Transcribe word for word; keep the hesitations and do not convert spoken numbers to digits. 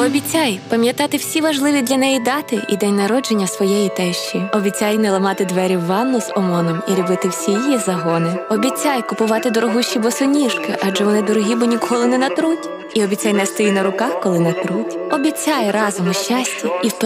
Обіцяй пам'ятати всі важливі для неї дати і день народження своєї тещі. Обіцяй не ламати двері в ванну з омоном і любити всі її загони. Обіцяй купувати дорогущі босоніжки, адже вони дорогі, бо ніколи не натруть. І обіцяй нести її на руках, коли натруть. Обіцяй разом у щасті і в